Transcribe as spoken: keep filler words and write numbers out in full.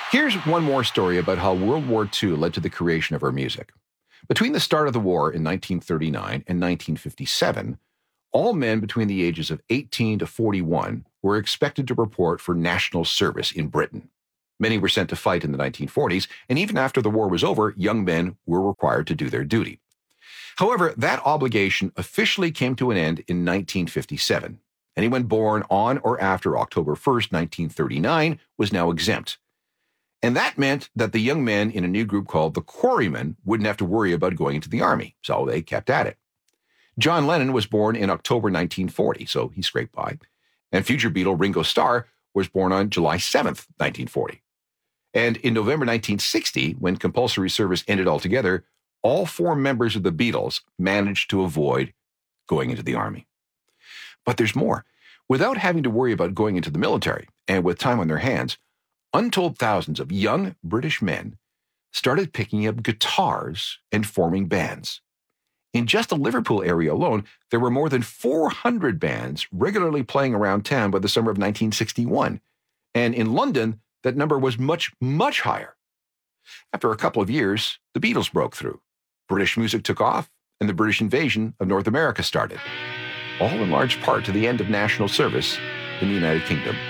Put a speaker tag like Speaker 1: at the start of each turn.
Speaker 1: Here's one more story about how World War Two led to the creation of our music. Between the start of the war in nineteen thirty-nine and nineteen fifty-seven, all men between the ages of eighteen to forty-one were expected to report for national service in Britain. Many were sent to fight in the nineteen forties, and even after the war was over, young men were required to do their duty. However, that obligation officially came to an end in nineteen fifty-seven. Anyone born on or after October first, nineteen thirty-nine was now exempt. And that meant that the young men in a new group called the Quarrymen wouldn't have to worry about going into the army, so they kept at it. John Lennon was born in October nineteen forty, so he scraped by. And future Beatle Ringo Starr was born on July seventh, nineteen forty. And in November nineteen sixty, when compulsory service ended altogether, all four members of the Beatles managed to avoid going into the army. But there's more. Without having to worry about going into the military, and with time on their hands, untold thousands of young British men started picking up guitars and forming bands. In just the Liverpool area alone, there were more than four hundred bands regularly playing around town by the summer of nineteen sixty-one. And in London, that number was much, much higher. After a couple of years, the Beatles broke through. British music took off, and the British invasion of North America started, all in large part to the end of national service in the United Kingdom.